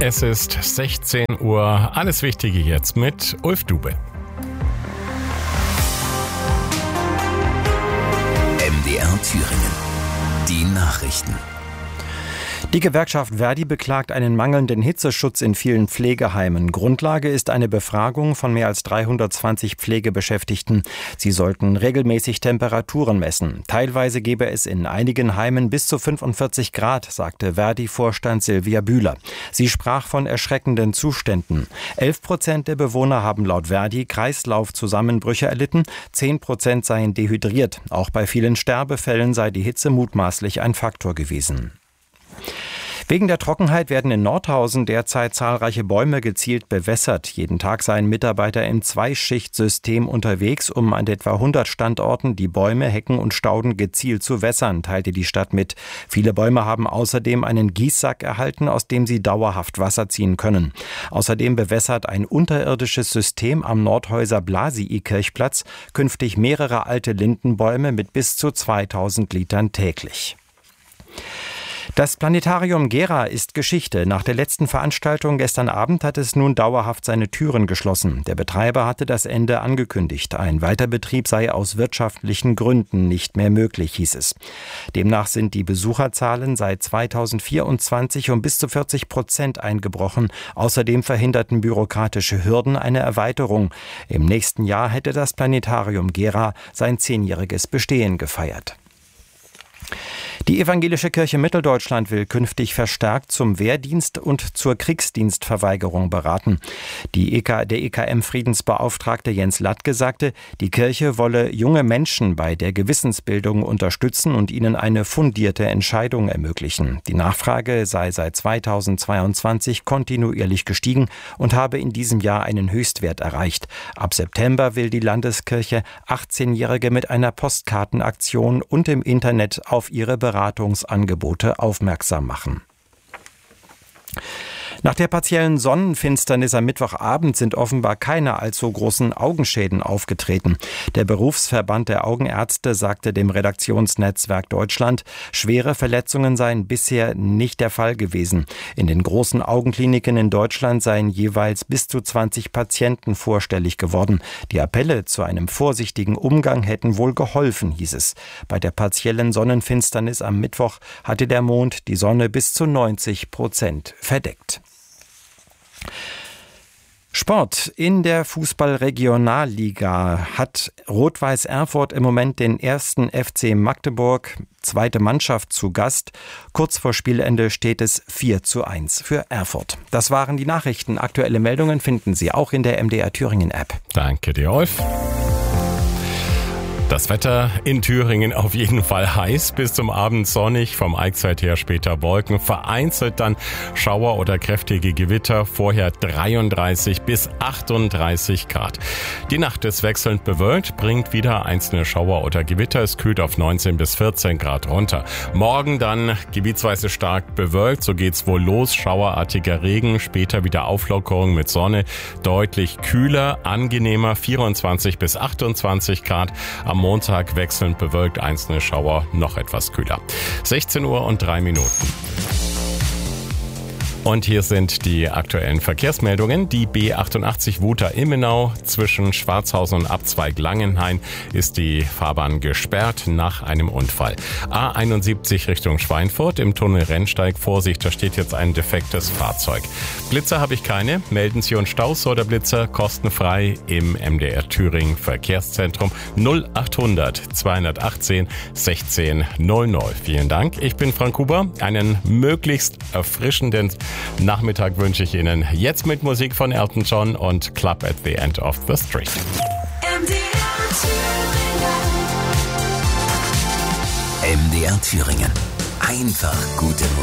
Es ist 16 Uhr. Alles Wichtige jetzt mit Ulf Dube. MDR Thüringen. Die Nachrichten. Die Gewerkschaft ver.di beklagt einen mangelnden Hitzeschutz in vielen Pflegeheimen. Grundlage ist eine Befragung von mehr als 320 Pflegebeschäftigten. Sie sollten regelmäßig Temperaturen messen. Teilweise gebe es in einigen Heimen bis zu 45 Grad, sagte ver.di-Vorstand Silvia Bühler. Sie sprach von erschreckenden Zuständen. 11% der Bewohner haben laut ver.di Kreislaufzusammenbrüche erlitten, 10% seien dehydriert. Auch bei vielen Sterbefällen sei die Hitze mutmaßlich ein Faktor gewesen. Wegen der Trockenheit werden in Nordhausen derzeit zahlreiche Bäume gezielt bewässert. Jeden Tag seien Mitarbeiter im Zweischichtsystem unterwegs, um an etwa 100 Standorten die Bäume, Hecken und Stauden gezielt zu wässern, teilte die Stadt mit. Viele Bäume haben außerdem einen Gießsack erhalten, aus dem sie dauerhaft Wasser ziehen können. Außerdem bewässert ein unterirdisches System am Nordhäuser Blasii-Kirchplatz künftig mehrere alte Lindenbäume mit bis zu 2000 Litern täglich. Das Planetarium Gera ist Geschichte. Nach der letzten Veranstaltung gestern Abend hat es nun dauerhaft seine Türen geschlossen. Der Betreiber hatte das Ende angekündigt. Ein Weiterbetrieb sei aus wirtschaftlichen Gründen nicht mehr möglich, hieß es. Demnach sind die Besucherzahlen seit 2024 um bis zu 40% eingebrochen. Außerdem verhinderten bürokratische Hürden eine Erweiterung. Im nächsten Jahr hätte das Planetarium Gera sein 10-jähriges Bestehen gefeiert. Die Evangelische Kirche Mitteldeutschland will künftig verstärkt zum Wehrdienst und zur Kriegsdienstverweigerung beraten. Der EKM-Friedensbeauftragte Jens Latke sagte, die Kirche wolle junge Menschen bei der Gewissensbildung unterstützen und ihnen eine fundierte Entscheidung ermöglichen. Die Nachfrage sei seit 2022 kontinuierlich gestiegen und habe in diesem Jahr einen Höchstwert erreicht. Ab September will die Landeskirche 18-Jährige mit einer Postkartenaktion und im Internet auf ihre Beratungsangebote aufmerksam machen. Nach der partiellen Sonnenfinsternis am Mittwochabend sind offenbar keine allzu großen Augenschäden aufgetreten. Der Berufsverband der Augenärzte sagte dem Redaktionsnetzwerk Deutschland, schwere Verletzungen seien bisher nicht der Fall gewesen. In den großen Augenkliniken in Deutschland seien jeweils bis zu 20 Patienten vorstellig geworden. Die Appelle zu einem vorsichtigen Umgang hätten wohl geholfen, hieß es. Bei der partiellen Sonnenfinsternis am Mittwoch hatte der Mond die Sonne bis zu 90% verdeckt. Sport. In der Fußball-Regionalliga hat Rot-Weiß Erfurt im Moment den ersten FC Magdeburg, zweite Mannschaft, zu Gast. Kurz vor Spielende steht es 4:1 für Erfurt. Das waren die Nachrichten. Aktuelle Meldungen finden Sie auch in der MDR Thüringen App. Danke dir, Ulf. Das Wetter in Thüringen auf jeden Fall heiß, bis zum Abend sonnig, vom Eichsfeld her später Wolken, vereinzelt dann Schauer oder kräftige Gewitter, vorher 33 bis 38 Grad. Die Nacht ist wechselnd bewölkt, bringt wieder einzelne Schauer oder Gewitter, es kühlt auf 19 bis 14 Grad runter. Morgen dann gebietsweise stark bewölkt, so geht's wohl los, schauerartiger Regen, später wieder Auflockerung mit Sonne, deutlich kühler, angenehmer, 24 bis 28 Grad. Am Montag wechselnd bewölkt, einzelne Schauer, noch etwas kühler. 16 Uhr und 3 Minuten. Und hier sind die aktuellen Verkehrsmeldungen. Die B88 Wuter-Ilmenau zwischen Schwarzhausen und Abzweig Langenhain ist die Fahrbahn gesperrt nach einem Unfall. A71 Richtung Schweinfurt im Tunnel Rennsteig. Vorsicht, da steht jetzt ein defektes Fahrzeug. Blitzer habe ich keine. Melden Sie uns Staus oder Blitzer kostenfrei im MDR Thüringen Verkehrszentrum 0800 218 1600. Vielen Dank. Ich bin Frank Huber. Einen möglichst erfrischenden Nachmittag wünsche ich Ihnen. Jetzt mit Musik von Elton John und Club at the End of the Street. MDR Thüringen. Einfach gute Musik.